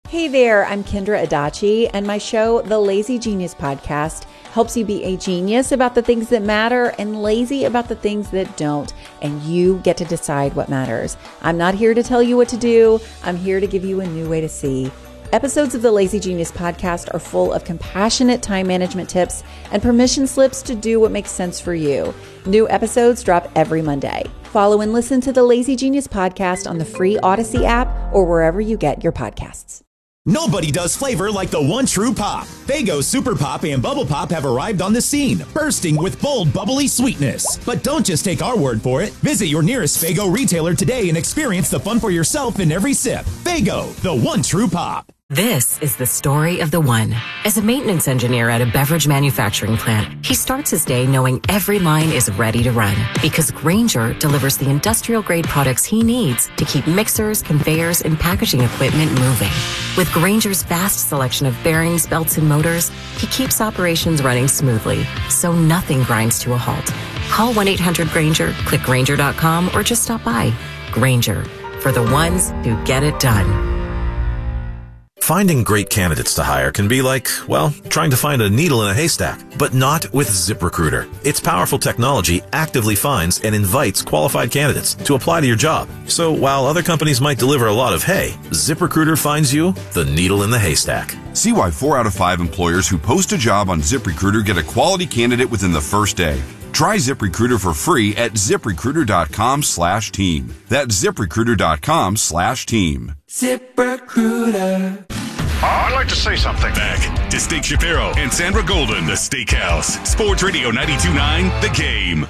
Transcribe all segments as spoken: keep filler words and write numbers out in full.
Hey there, I'm Kendra Adachi, and my show, The Lazy Genius Podcast, helps you be a genius about the things that matter and lazy about the things that don't, and you get to decide what matters. I'm not here to tell you what to do. I'm here to give you a new way to see. Episodes of the Lazy Genius Podcast are full of compassionate time management tips and permission slips to do what makes sense for you. New episodes drop every Monday. Follow and listen to the Lazy Genius Podcast on the free Odyssey app or wherever you get your podcasts. Nobody does flavor like the one true pop. Faygo Super Pop and Bubble Pop have arrived on the scene, bursting with bold, bubbly sweetness. But don't just take our word for it. Visit your nearest Faygo retailer today and experience the fun for yourself in every sip. Faygo, the one true pop. This is the story of the one. As a maintenance engineer at a beverage manufacturing plant, he starts his day knowing every line is ready to run because Grainger delivers the industrial-grade products he needs to keep mixers, conveyors, and packaging equipment moving. With Grainger's vast selection of bearings, belts, and motors, he keeps operations running smoothly, so nothing grinds to a halt. Call one eight hundred Grainger, click Grainger dot com, or just stop by. Grainger, for the ones who get it done. Finding great candidates to hire can be like, well, trying to find a needle in a haystack, but not with ZipRecruiter. Its powerful technology actively finds and invites qualified candidates to apply to your job. So while other companies might deliver a lot of hay, ZipRecruiter finds you the needle in the haystack. See why four out of five employers who post a job on ZipRecruiter get a quality candidate within the first day. Try ZipRecruiter for free at ZipRecruiter.com slash team. That's ZipRecruiter.com slash team. ZipRecruiter. I'd like to say something. Back to Steak Shapiro and Sandra Golden, the Steakhouse. Sports Radio ninety-two point nine, The Game.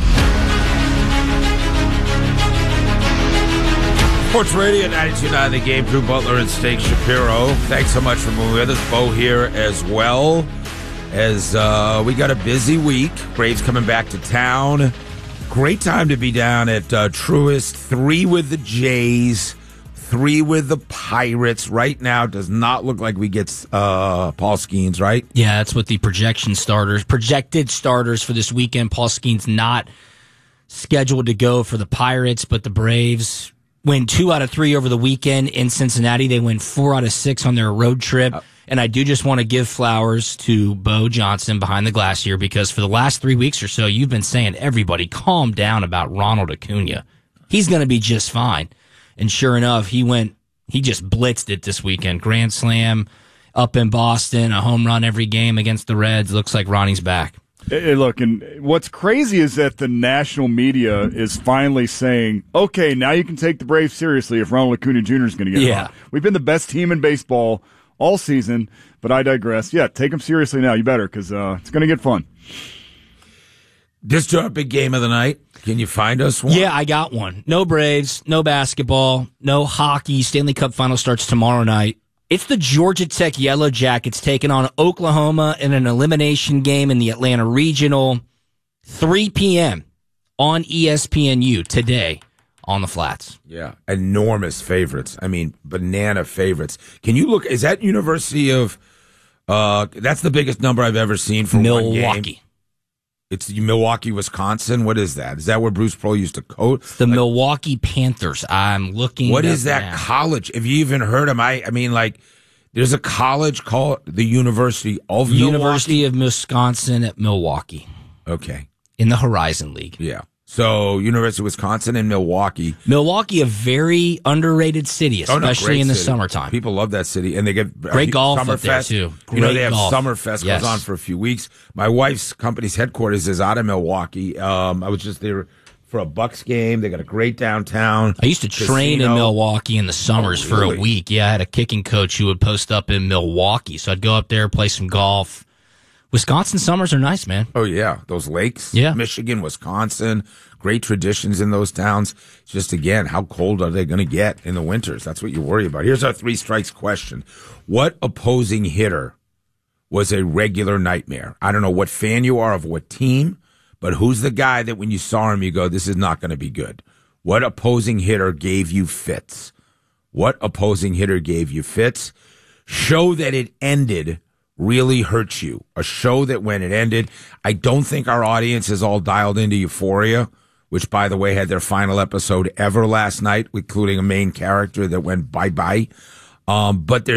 Sports Radio ninety-two point nine, The Game. Drew Butler and Steak Shapiro. Thanks so much for moving with us. Bo here as well. As uh, we got a busy week. Braves coming back to town. Great time to be down at uh, Truist. Three with the Jays. Three with the Pirates. Right now, does not look like we get uh, Paul Skeens, right? Yeah, that's what the projection starters, projected starters for this weekend. Paul Skeens not scheduled to go for the Pirates, but the Braves win two out of three over the weekend in Cincinnati. They win four out of six on their road trip. Uh, And I do just want to give flowers to Bo Johnson behind the glass here because for the last three weeks or so, you've been saying, everybody calm down about Ronald Acuna. He's going to be just fine. And sure enough, he went, he just blitzed it this weekend. Grand slam up in Boston, a home run every game against the Reds. Looks like Ronnie's back. Hey, look, and what's crazy is that the national media is finally saying, okay, now you can take the Braves seriously if Ronald Acuna Junior is going to get yeah. hot. We've been the best team in baseball all season, but I digress. Yeah, take them seriously now. You better, because uh, it's going to get fun. Just our big game of the night. Can you find us one? Yeah, I got one. No Braves, no basketball, no hockey. Stanley Cup final starts tomorrow night. It's the Georgia Tech Yellow Jackets taking on Oklahoma in an elimination game in the Atlanta Regional. three p.m. on E S P N U today. On the flats. Yeah, enormous favorites. I mean, banana favorites. Can you look? Is that University of? Uh, that's the biggest number I've ever seen for Milwaukee. One game. It's Milwaukee, Wisconsin. What is that? Is that where Bruce Pearl used to coach? The like, Milwaukee Panthers. I'm looking. What is that now. college? Have you even heard of? I. I mean, like, there's a college called the University of University Milwaukee? of Wisconsin at Milwaukee. Okay, in the Horizon League. Yeah. So, University of Wisconsin and Milwaukee. Milwaukee, a very underrated city, especially oh, no, in the city. summertime. People love that city, and they get great golf Summerfest. Up there too. Great you know, they have golf. Summerfest yes. goes on for a few weeks. My wife's company's headquarters is out of Milwaukee. Um, I was just there for a Bucks game. They got a great downtown. I used to train casino. in Milwaukee in the summers oh, for really? a week. Yeah, I had a kicking coach who would post up in Milwaukee, so I'd go up there, play some golf. Wisconsin summers are nice, man. Oh, yeah. Those lakes. Yeah. Michigan, Wisconsin. Great traditions in those towns. Just, again, how cold are they going to get in the winters? That's what you worry about. Here's our three strikes question. What opposing hitter was a regular nightmare? I don't know what fan you are of what team, but who's the guy that when you saw him, you go, this is not going to be good? What opposing hitter gave you fits? What opposing hitter gave you fits? Show that it ended really hurts you. A show that when it ended, I don't think our audience is all dialed into Euphoria, which, by the way, had their final episode ever last night, including a main character that went bye-bye. Um, but there's